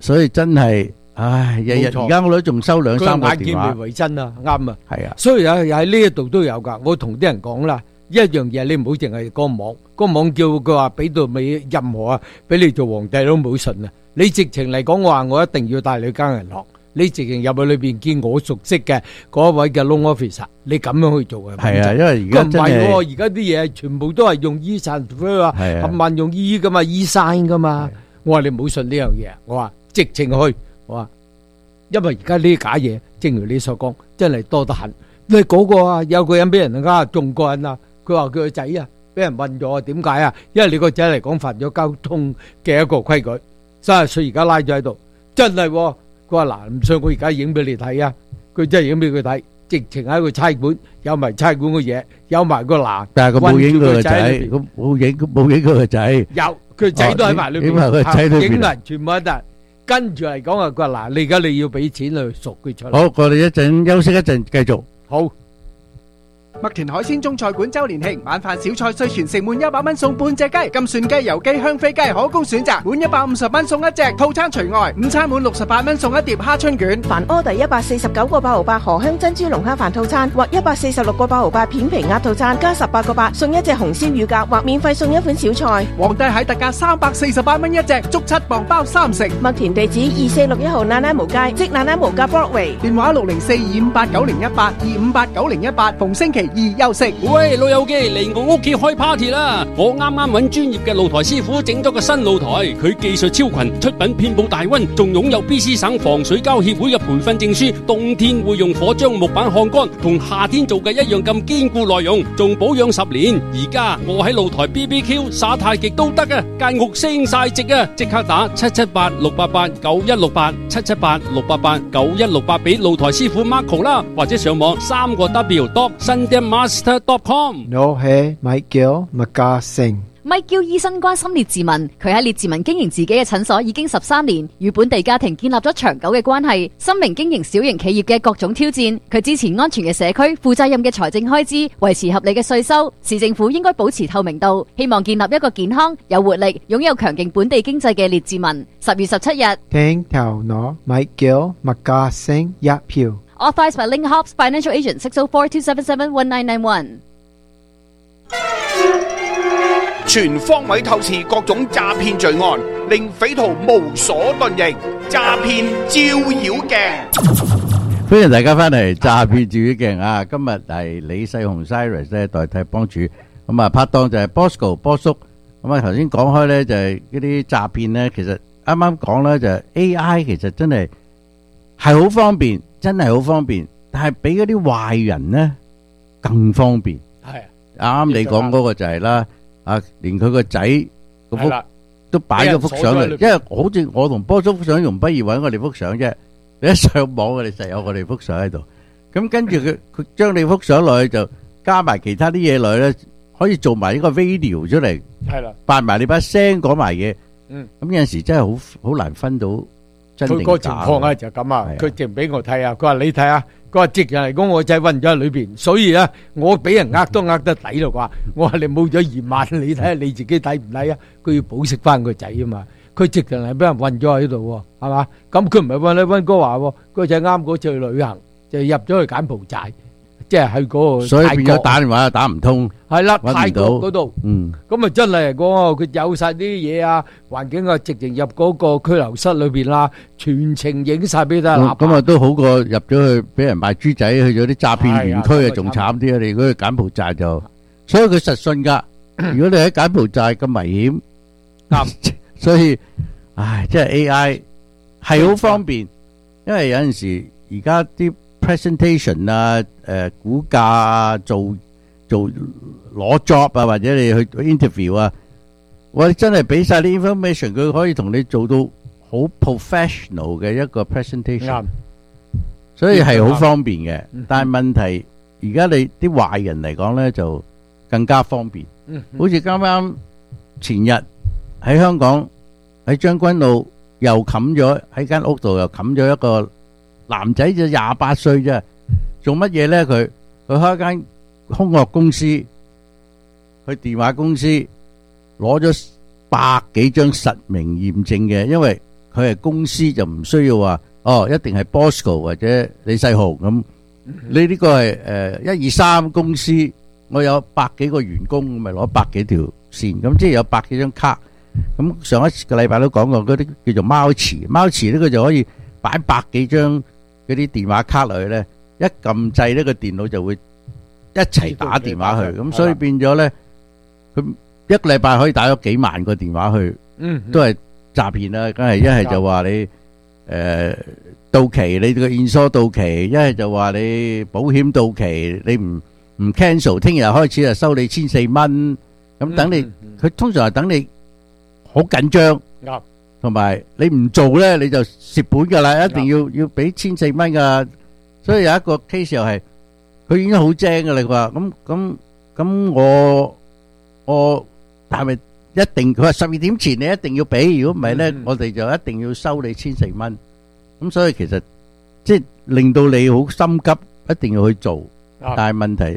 所以真係，唉，日日冇錯而家我都仲收兩三個佢眼見電話未，為真啊，啱啊。 係啊， 所以又喺呢一度都有噶。我同啲人講啦，一樣嘢你唔好淨係個網，個網叫佢話俾到尾任何啊，俾你做皇帝都唔好信啊。你直情嚟講，我話我一定要帶你去間銀行，你直情入去裏邊見我熟悉嘅嗰一位嘅 loan officer，你咁樣去做嘅。 係啊，因為而佢唔家真係係喎，而家啲嘢全部都係用 e-transfer 啊， 係啊冚唪唥用 e 噶嘛，e-sign 噶嘛。我話你唔好信呢樣嘢，我話直情去，我話因為而家呢啲假嘢，正如你所講，真係多得很。你嗰個啊，有個人俾人呃中過人啊，佢話佢個仔啊俾人問咗，點解啊？因為你個仔嚟講犯咗交通嘅一個規矩，30歲而家拉咗喺度，真係喎。佢話嗱，唔信我而家影俾你睇啊！佢真係影俾佢睇，直情喺個差館有埋差館嘅嘢，有埋個欄， 但係佢冇影佢個韞住仔， 喺裏邊佢冇影佢個仔， 有佢個仔都喺埋裏邊， 影埋佢個仔裏邊影埋全部喺度。跟住嚟講啊，佢話嗱，你而家你要俾錢去贖佢出嚟。 好，我哋一陣休息一陣，繼續。 好。 麥田海鮮中菜館周年慶，晚飯小菜稅全城滿100蚊送半隻雞，金蒜雞、油雞、香飛雞可供選擇，滿150蚊送一隻，套餐除外。午餐滿68蚊送一碟蝦春卷。 凡order 149個8毫8河香珍珠龍蝦飯套餐或146個8毫8片皮鴨套餐，加18個8送一隻紅燒乳鴿或免費送一款小菜。 皇帝蟹特價348蚊一隻，足7磅包3成。 麥田地址2461號那拉無街，即那拉無街 Broadway。 電話60425890018 2589018，逢星期2休息。 喂，老友記嚟我屋企開 party 啦！我啱啱揾專業嘅露台師傅整咗個新露台，佢技術超群，出品遍佈大溫，仲擁有 BC 省防水膠協會嘅培訓證書。冬天會用火將木板烘乾，同夏天做嘅一樣咁堅固耐用，仲保養10年。而家我喺露台 BBQ 耍太極都得啊！間屋升晒值啊！即刻打778-688-9168 778-688-9168俾露台師傅 Marco 啦，或者上網3個W.SundameMaster.com。 我係米叫麥家成。 咪叫醫生關心列治文，佢喺列治文經營自己嘅診所已經13年，與本地家庭建立咗長久嘅關係。深明經營小型企業嘅各種挑戰，佢支持安全嘅社區、負責任嘅財政開支、維持合理嘅稅收。市政府應該保持透明度，希望建立一個健康、有活力、擁有強勁本地經濟嘅列治文。10月17日， 聽頭腦米叫麥家成一票。 Authorized by Link Hobbs Financial Agent 604-277-1991。 全方位透視各種詐騙罪案，令匪徒無所遁形。詐騙照妖鏡， 歡迎大家翻嚟詐騙照妖鏡啊！今日係李世雄 Cyrus 咧代替幫主，咁啊拍檔就係 Bosco 波叔。咁啊頭先講開咧就係嗰啲詐騙咧，其實啱啱講咧就係 AI 其實真係好方便，真係好方便，但係比嗰啲壞人咧更方便。 係啱啱你講嗰個就係啦。啊！連佢個仔嗰幅都擺咗幅相嚟，因為好似我同波叔幅相用不易揾我哋幅相啫。你一上網，我哋實有我哋幅相喺度。咁跟住佢將你幅相落去就加埋其他啲嘢落去咧，可以做埋呢個 video 出嚟。係啦，扮埋你把聲講埋嘢。咁有陣時真係好難分到真定假。 佢個情況啊就咁啊，佢淨俾我睇啊，佢話你睇下。佢話直人嚟講，我仔韞咗喺裏邊，所以咧我俾人呃都呃得抵咯啩。我話你冇咗2萬，你睇下你自己抵唔抵啊？佢要保釋翻個仔啊嘛。佢直人係俾人韞咗喺度，係嘛？咁佢唔係韞喺溫哥華，個仔啱嗰次去旅行就入咗去柬埔寨，即係去嗰個。 所以變咗打電話又打唔通。係啦，泰國嗰度。咁啊真係嚟講，佢有晒啲嘢啊，環境啊，直情入嗰個拘留室裏邊啦，全程影晒俾大家。 咁啊都好過入咗去俾人賣豬仔，去咗啲詐騙園區啊，仲慘啲啊！你如果去柬埔寨就，所以佢實信噶。如果你喺柬埔寨咁危險，所以，唉，即係 AI 係好方便，因為有陣時而家啲 presentation 啊，估價啊，做攞 job 啊，或者你去 interview 啊，我真係俾晒啲 information，佢可以同你做到好 professional 嘅一個 presentation，所以係好方便嘅。但係問題而家你啲壞人嚟講咧就更加方便，好似啱啱前日喺香港喺將軍澳又冚咗喺間屋度又冚咗一個男仔，就28歲啫，做乜嘢咧？佢開間空殼公司，去電話公司攞咗100幾張實名驗證嘅，因為佢係公司就唔需要話一定係 Bosco 或者李世豪咁。你呢個係123公司，我有100幾個員工，咪攞100幾條線，咁即係有100幾張卡。咁上一個禮拜都講過嗰啲叫做貓池，貓池呢個就可以擺100幾張嗰啲電話卡落去咧，一撳掣呢個電腦就會一齊打電話去，咁所以變咗咧，佢一個禮拜可以打咗幾萬個電話去，都係詐騙啦。梗係一係就話你到期，你個現疏到期，一係就話你保險到期，你唔 cancel， 聽日開始就收你1400蚊，咁等你，佢通常係等你好緊張，同埋你唔做咧你就蝕本噶啦，一定要俾1400蚊噶。所以有一個 case 又係佢已經好精噶啦，佢話咁我係咪一定？佢話12點前你一定要俾，如果唔係咧，我哋就一定要收你1400蚊。咁所以其實即係令到你好心急，一定要去做。但係問題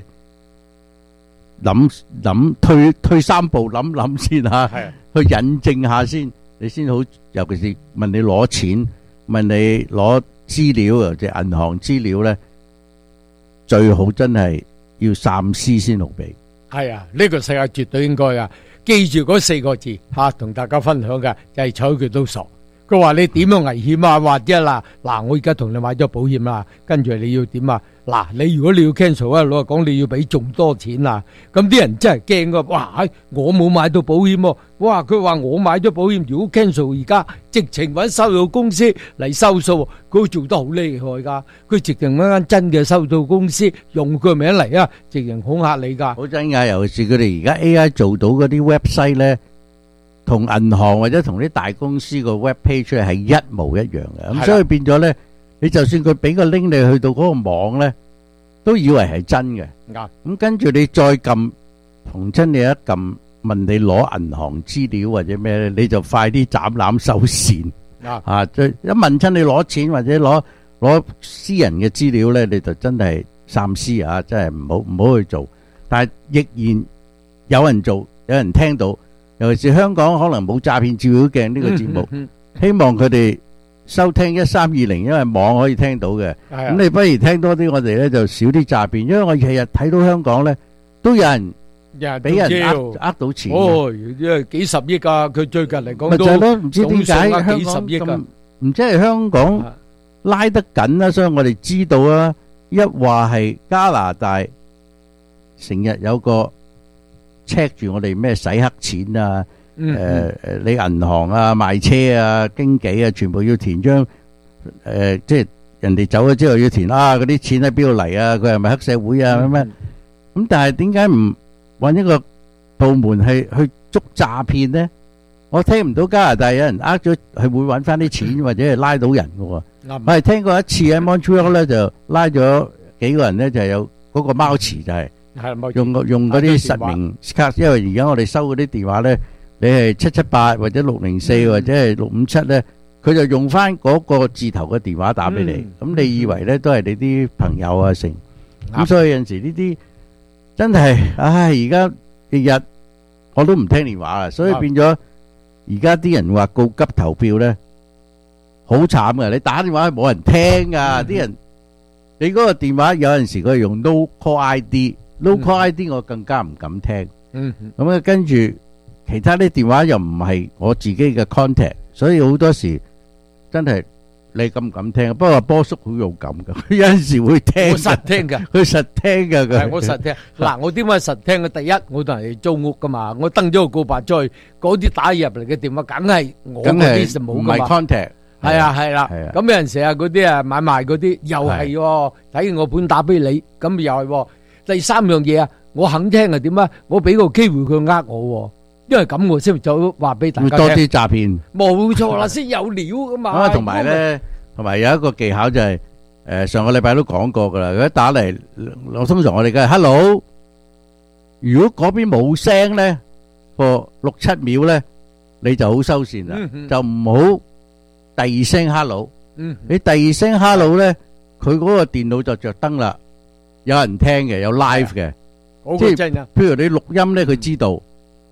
諗退3步諗先吓，去引證下先，你先好。尤其是問你攞錢，問你攞資料，或者銀行資料咧，最好真係要三思先好俾。 係啊，呢個世界絕對應該啊！記住嗰4個字吓，同大家分享嘅就係睬佢都傻。佢話你點樣危險啊？或者嗱，我而家同你買咗保險啦，跟住你要點啊？嗱，你如果你要 cancel 啊，老實講你要俾仲多錢啊！咁啲人真係驚噶，哇！我冇買到保險喎，哇！佢話我買咗保險，如果 cancel 而家直情揾收數公司嚟收數，佢做得好厲害噶，佢直情揾間真嘅收數公司用佢名嚟啊，直情恐嚇你噶。 好真噶，尤其是佢哋而家 AI 做到嗰啲 website 咧，同銀行或者同啲大公司個 web page 係一模一樣嘅，咁所以變咗咧，你就算佢俾個 link 你去到嗰個網咧，都以為係真嘅。咁跟住你再撳，逢親你一撳問你攞銀行資料或者咩咧，你就快啲斬纜收線。一問親你攞錢或者攞私人嘅資料咧，你就真係三思啊！真係唔好去做。但係亦然有人做，有人聽到。尤其是香港可能冇詐騙照妖鏡呢個節目，希望佢哋收聽1320，因為網可以聽到嘅。咁你不如聽多啲，我哋咧就少啲詐騙，因為我日日睇到香港咧都有人俾人呃到錢。 哦，因為幾十億啊！佢最近嚟講都唔知點解香港咁，唔知係香港拉得緊啦，所以我哋知道啊。一話係加拿大成日有個check 住我哋咩洗黑錢啊，你銀行啊、賣車啊、經紀啊，全部要填張即係人哋走咗之後要填嗰啲錢喺邊度嚟啊？佢係咪黑社會啊？咁樣咁，但係點解唔搵一個部門去捉詐騙呢？我聽唔到加拿大有人呃咗，係會搵翻啲錢或者係拉到人㗎喎。我係聽過一次喺 Montreal 咧，就拉咗幾個人咧，就係有嗰個貓池就係。用嗰啲實名卡，因為而家我哋收嗰啲電話咧，你係778或者604或者係657咧，佢就用翻嗰個字頭嘅電話打俾你，咁你以為咧都係你啲朋友啊成，咁所以有陣時呢啲真係，而家日日我都唔聽電話啦，所以變咗而家啲人話告急投票咧，好慘噶，你打電話冇人聽噶，啲人你嗰個電話有陣時佢係用 no call ID。No call ID 我更加唔敢聽，咁啊跟住其他啲電話又唔係我自己嘅 contact，所以好多時真係你敢唔敢聽？不過波叔好勇敢噶，佢有陣時會聽， 我實聽噶， 佢實聽噶， 係我實聽。嗱，我點解實聽嘅？第一，我同人哋租屋噶嘛，我登咗個告白再嗰啲打入嚟嘅電話，梗係我嗰啲就冇噶嘛。唔係 contact， 係啊係啦，咁有陣時啊嗰啲啊買賣嗰啲又係睇完我本打俾你，咁又係。第3樣嘢啊，我肯聽係點啊？我俾個機會佢呃我，因為咁我先就話俾大家聽。 多啲詐騙， 冇錯啦，先有料噶嘛。 同埋咧，同埋有一個技巧就係，上個禮拜都講過噶啦。如果打嚟，通常我哋嘅 hello，如果嗰邊冇聲咧，個6-7秒咧，你就好收線啦，就唔好第二聲 hello。你第二聲 hello咧，佢嗰個電腦就着燈啦。有人聽嘅，有 live 嘅，即係譬如你錄音咧，佢知道，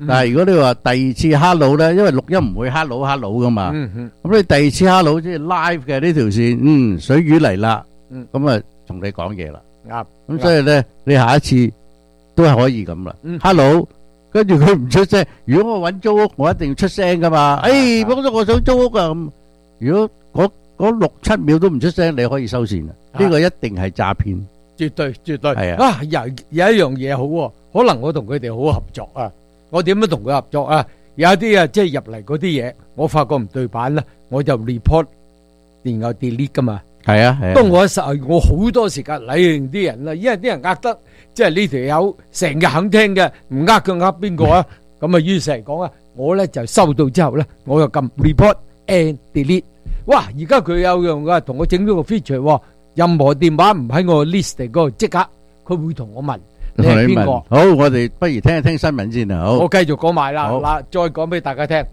但係如果你話第二次 hello 咧，因為錄音唔會 hello 噶嘛，咁你第二次 hello 即係 live 嘅呢條線，水魚嚟啦，咁啊同你講嘢啦， 啱， 咁所以咧你下一次都係可以咁啦，hello，跟住佢唔出聲，如果我揾租屋，我一定要出聲噶嘛，幫咗我想租屋啊咁，如果嗰6-7秒都唔出聲，你可以收線啦，呢個一定係詐騙。 絕對係啊！ 有一樣嘢好喎，可能我同佢哋好合作啊。我點樣同佢合作啊？有一啲啊，即係入嚟嗰啲嘢，我發覺唔對版啦，我就 report，然後 delete 噶嘛。 係啊， 當我好多時間理啲人啦，因為啲人呃得，即係呢條友成日肯聽嘅，唔呃佢呃邊個啊？咁啊，於是嚟講啊，我咧就收到之後咧，我就撳 report and delete。哇！而家佢有樣嘅，同我整咗個 feature 喎。任何電話唔喺我 list 嗰度，即刻佢會同我問你係邊個。 好，我哋不如聽一聽新聞先啊。好， 我繼續講埋啦。嗱，再講俾大家聽。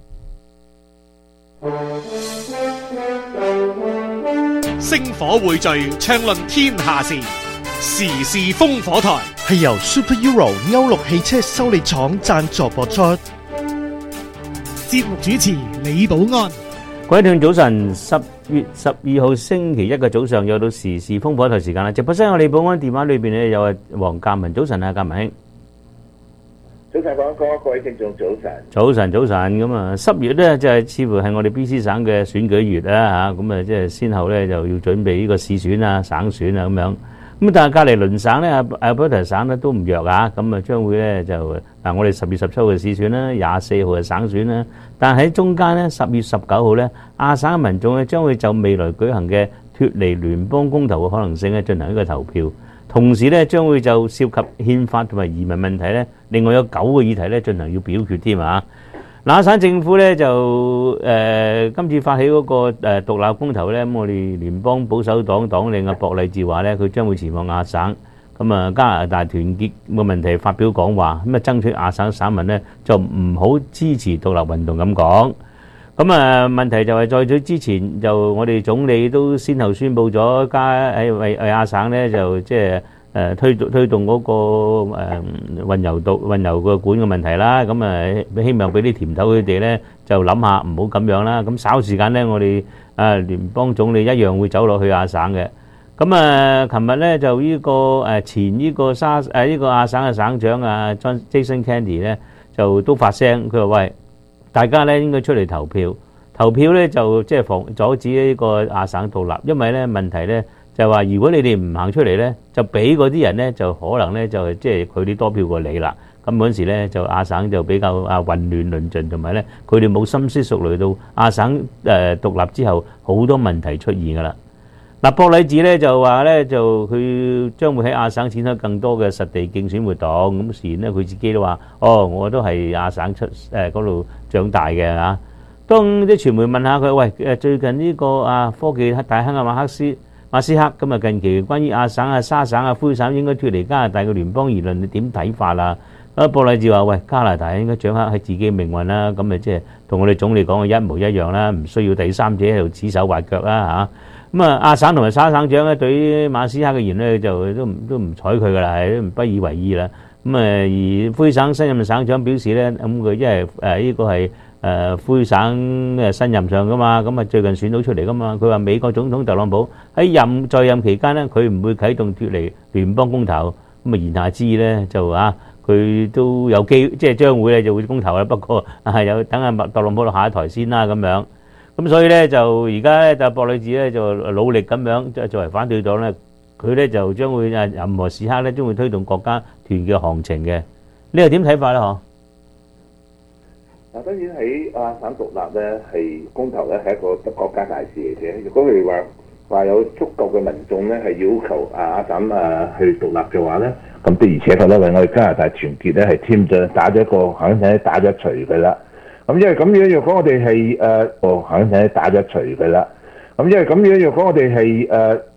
星火匯聚，暢論天下事，時事烽火台係由 Super Euro 歐陸汽車修理廠贊助播出。 節目主持李寶安。 各位聽眾早晨，10月12號星期一嘅早上又到時事烽火台時間啦。直播室我李寶安電話裏邊咧有阿黃鑑文，早晨啊，鑑文兄。 早晨，講哥，各位聽眾早晨。 早晨咁啊，10月咧就係似乎係我哋 BC 省嘅選舉月啦嚇，咁啊即係先後咧就要準備呢個市選啊、省選啊咁樣。咁但係隔離鄰省咧，Alberta 省咧都唔弱啊，咁啊將會咧就嗱我哋10月17號嘅市選啦，24號嘅省選啦，但係喺中間咧10月19號咧，亞省嘅民眾咧將會就未來舉行嘅脫離聯邦公投嘅可能性咧進行一個投票，同時咧將會就涉及憲法同埋移民問題咧，另外有9個議題咧進行要表決添啊！亞省政府咧就今次發起嗰個獨立公投咧，咁我哋聯邦保守黨黨領嘅博勵治話咧，佢將會前往亞省，咁啊加拿大團結冇問題發表講話，咁啊爭取亞省省民咧就唔好支持獨立運動咁講。咁啊問題就係在此之前，就我哋總理都先後宣布咗為亞省咧就即係推動嗰個運油個管嘅問題啦，咁啊希望俾啲甜頭佢哋咧就諗下唔好咁樣啦。咁稍時間咧，我哋聯邦總理一樣會走落去亞省嘅。咁啊，琴日咧就呢個前呢個呢個亞省嘅省長啊 Jason Kenney 咧就都發聲，佢話喂，大家咧應該出嚟投票，投票咧就即係阻止呢個亞省獨立，因為咧問題咧。就係話，如果你哋唔行出嚟咧，就俾嗰啲人咧，就可能咧就即係佢哋多票過你啦。咁嗰陣時咧，就亞省就比較混亂論盡，同埋咧佢哋冇深思熟慮到亞省獨立之後好多問題出現㗎啦。嗱，博勵治咧就話咧，就佢將會喺亞省展開更多嘅實地競選活動。咁自然咧，佢自己都話：我都係亞省嗰度長大嘅嚇。當啲傳媒問下佢：喂，最近呢個科技大亨馬斯克咁啊，近期關於亞省啊、沙省啊、灰省應該脫離加拿大嘅聯邦議論，你點睇法啊？博勵治話：喂，加拿大應該掌握喺自己嘅命運啦，咁咪即係同我哋總理講嘅一模一樣啦，唔需要第三者喺度指手畫腳啦嚇。咁啊，亞省同埋沙省長咧對於馬斯克嘅言論就都唔睬佢噶啦，係都不以為意啦。咁而灰省新任省長表示咧，咁佢因為呢個係灰省嘅新任上噶嘛，咁啊最近選到出嚟噶嘛，佢話美國總統特朗普喺在任期間咧，佢唔會啟動脫離聯邦公投，咁啊言下之意咧就佢都有機即係將會咧就會公投啦，不過有等阿特朗普落下一台先啦咁樣，咁所以咧就而家咧就博勵治咧就努力咁樣即係作為反對黨咧，佢咧就將會任何時刻咧將會推動國家團結行程嘅，你又點睇法咧？嗬？ 嗱，當然喺亞省獨立咧，係公投咧係一個國家大事嚟嘅。如果佢話有足夠嘅民眾咧係要求亞省去獨立嘅話咧，咁的而且確咧為我哋加拿大團結咧係添咗打咗一個響仔打咗除佢啦。咁因為咁樣，若果我哋係響仔打咗除佢啦。咁因為咁樣，若果我哋係